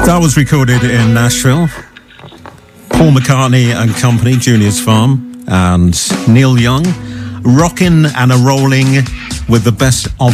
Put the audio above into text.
That was recorded in Nashville. Paul McCartney and Company, Junior's Farm, and Neil Young, rocking and a rolling with the best of